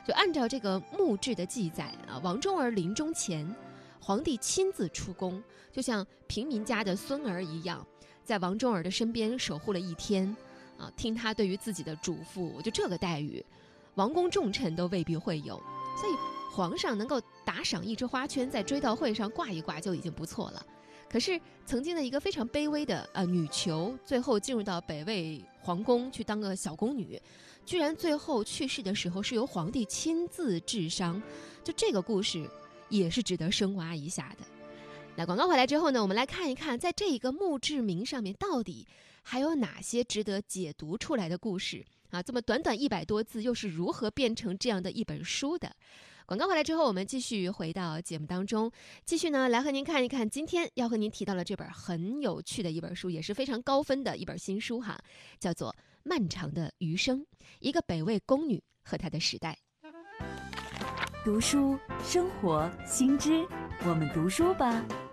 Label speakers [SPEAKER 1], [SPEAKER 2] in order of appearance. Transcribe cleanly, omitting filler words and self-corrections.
[SPEAKER 1] 就按照这个墓志的记载啊，王重儿临终前，皇帝亲自出宫，就像平民家的孙儿一样，在王重儿的身边守护了一天啊，听他对于自己的嘱咐，就这个待遇，王公重臣都未必会有。所以皇上能够打赏一只花圈在追悼会上挂一挂就已经不错了。可是曾经的一个非常卑微的女囚，最后进入到北魏皇宫去当个小宫女，居然最后去世的时候是由皇帝亲自治伤，就这个故事也是值得深挖一下的。那广告回来之后呢，我们来看一看在这一个墓志铭上面到底还有哪些值得解读出来的故事啊？这么短短100多字又是如何变成这样的一本书的？广告回来之后，我们继续回到节目当中，继续呢来和您看一看今天要和您提到的这本很有趣的一本书，也是非常高分的一本新书哈，叫做《漫长的余生》，一个北魏宫女和她的时代。
[SPEAKER 2] 读书生活新知，我们读书吧。